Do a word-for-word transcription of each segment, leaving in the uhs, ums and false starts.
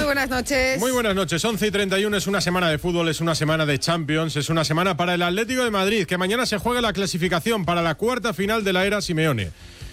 buenas noches. Muy buenas noches. once y treinta y uno es una semana de fútbol, es una semana de Champions, es una semana para el Atlético de Madrid, que mañana se juega la clasificación para la cuarta final de la era Simeone.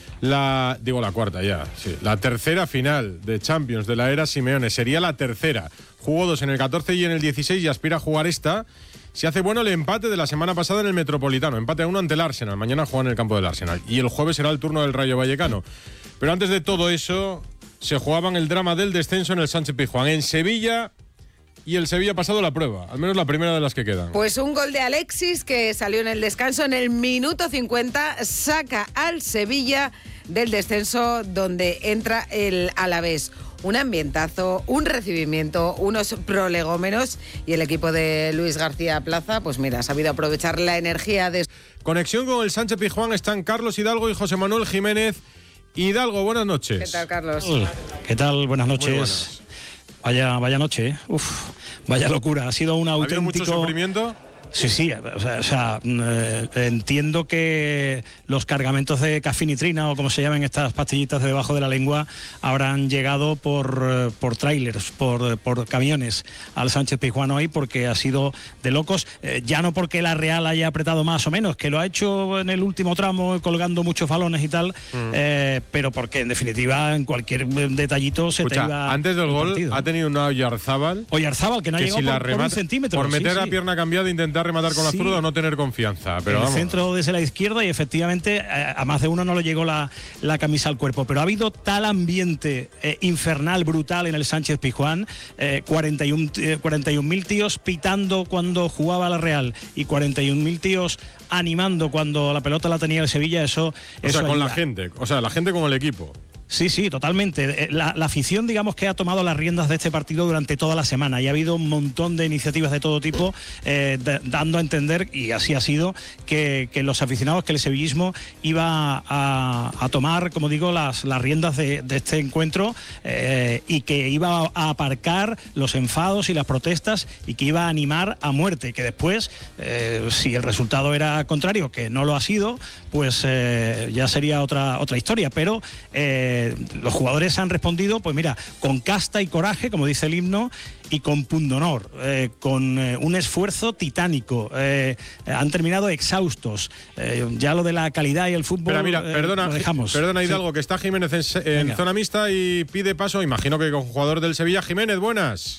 La, digo la cuarta ya, sí. La tercera final de Champions de la era Simeone. Sería la tercera. Jugó dos en el catorce y en el dieciséis y aspira a jugar esta. Si hace bueno el empate de la semana pasada en el Metropolitano. Empate a uno ante el Arsenal. Mañana juega en el campo del Arsenal. Y el jueves será el turno del Rayo Vallecano. Pero antes de todo eso, se jugaban el drama del descenso en el Sánchez-Pizjuán. En Sevilla... Y el Sevilla ha pasado la prueba, al menos la primera de las que quedan. Pues un gol de Alexis que salió en el descanso en el minuto cincuenta, saca al Sevilla del descenso donde entra el Alavés. Un ambientazo, un recibimiento, unos prolegómenos y el equipo de Luis García Plaza, pues mira, ha sabido aprovechar la energía de... Conexión con el Sánchez-Pizjuán están Carlos Hidalgo y José Manuel Jiménez. Hidalgo, buenas noches. ¿Qué tal, Carlos? ¿Qué tal? Buenas noches. Vaya, vaya noche, ¿eh? Uf, vaya locura. Ha sido un auténtico... ¿Ha habido mucho sufrimiento? Sí, sí, o sea, o sea eh, entiendo que los cargamentos de cafinitrina o como se llaman estas pastillitas de debajo de la lengua habrán llegado por, por trailers, por, por camiones al Sánchez-Pizjuán hoy, porque ha sido de locos, eh, ya no porque la Real haya apretado más o menos, que lo ha hecho en el último tramo colgando muchos balones y tal, mm. eh, pero porque en definitiva en cualquier detallito se Escucha, te iba antes del gol partido. Ha tenido una Oyarzábal Oyarzábal que no ha llegado si por, la remata, por un centímetro por meter sí, la sí. pierna cambiada e intentar rematar con sí. la zurda o no tener confianza, pero en vamos. el centro desde la izquierda y efectivamente a más de uno no le llegó la, la camisa al cuerpo, pero ha habido tal ambiente eh, infernal, brutal en el Sánchez-Pizjuán, eh, cuarenta y un mil tíos pitando cuando jugaba la Real y cuarenta y un mil tíos animando cuando la pelota la tenía el Sevilla. Eso, o eso sea, con ayuda. la gente, o sea, la gente con el equipo. Sí, sí, totalmente. La, la afición, digamos, que ha tomado las riendas de este partido durante toda la semana y ha habido un montón de iniciativas de todo tipo eh, de, dando a entender, y así ha sido, que, que los aficionados, que el sevillismo iba a, a tomar, como digo, las, las riendas de, de este encuentro eh, y que iba a aparcar los enfados y las protestas y que iba a animar a muerte, que después, eh, si el resultado era contrario, que no lo ha sido, pues eh, ya sería otra, otra historia, pero... Eh, los jugadores han respondido, pues mira, con casta y coraje, como dice el himno, y con pundonor, eh, con eh, un esfuerzo titánico. Eh, han terminado exhaustos. Eh, ya lo de la calidad y el fútbol. Pero mira, eh, perdona, lo dejamos. Perdona Hidalgo, sí. que está Jiménez en, en zona mixta y pide paso, imagino que con jugador del Sevilla. Jiménez, buenas.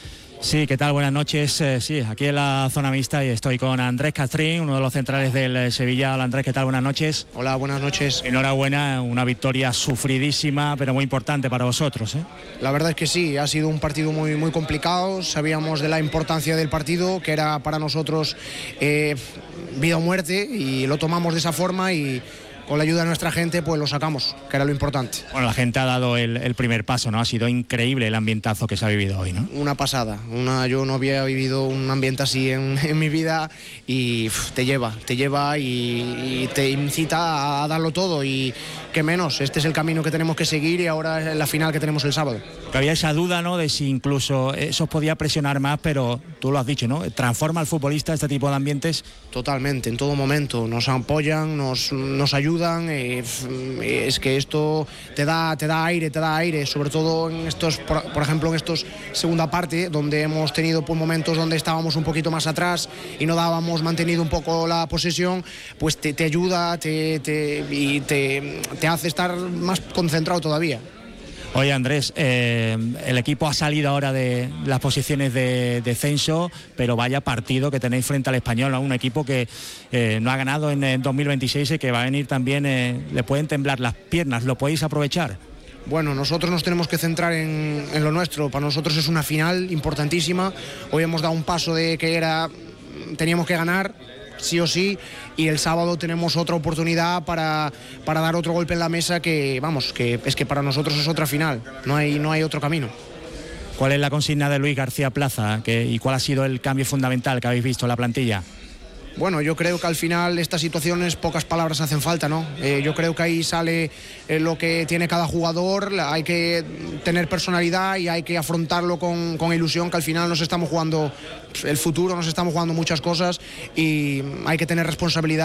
Sí, ¿qué tal? Buenas noches. Eh, sí, aquí en la zona mixta y estoy con Andrés Castrín, uno de los centrales del eh, Sevilla. Hola Andrés, ¿qué tal? Buenas noches. Hola, buenas noches. Enhorabuena, una victoria sufridísima, pero muy importante para vosotros, ¿eh? La verdad es que sí, ha sido un partido muy, muy complicado. Sabíamos de la importancia del partido, que era para nosotros eh, vida o muerte, y lo tomamos de esa forma y... con la ayuda de nuestra gente, pues lo sacamos, que era lo importante. Bueno, la gente ha dado el, el primer paso, ¿no? Ha sido increíble el ambientazo que se ha vivido hoy, ¿no? Una pasada. Una, yo no había vivido un ambiente así en, en mi vida y uf, te lleva, te lleva y, y te incita a darlo todo. Y qué menos, este es el camino que tenemos que seguir y ahora es la final que tenemos el sábado. Que había esa duda, ¿no?, de si incluso eso podía presionar más, pero tú lo has dicho, ¿no? Transforma al futbolista este tipo de ambientes. Totalmente, en todo momento. Nos apoyan, nos, nos ayudan. Eh, es que esto te da, te da aire, te da aire, sobre todo en estos, por, por ejemplo, en estos segunda parte, donde hemos tenido pues, momentos donde estábamos un poquito más atrás y no dábamos mantenido un poco la posesión, pues te, te ayuda te, te, y te, te hace estar más concentrado todavía. Oye Andrés, eh, el equipo ha salido ahora de las posiciones de descenso, pero vaya partido que tenéis frente al Español, ¿no? Un equipo que eh, no ha ganado en, en dos mil veintiséis y que va a venir también, eh, le pueden temblar las piernas, ¿lo podéis aprovechar? Bueno, nosotros nos tenemos que centrar en, en lo nuestro. Para nosotros es una final importantísima. Hoy hemos dado un paso de que era, teníamos que ganar sí o sí, y el sábado tenemos otra oportunidad para, para dar otro golpe en la mesa que, vamos, que es que para nosotros es otra final, no hay, no hay otro camino. ¿Cuál es la consigna de Luis García Plaza que, y cuál ha sido el cambio fundamental que habéis visto en la plantilla? Bueno, yo creo que al final estas situaciones pocas palabras hacen falta, ¿no? Eh, yo creo que ahí sale eh, lo que tiene cada jugador, hay que tener personalidad y hay que afrontarlo con, con ilusión, que al final nos estamos jugando el futuro, nos estamos jugando muchas cosas y hay que tener responsabilidad.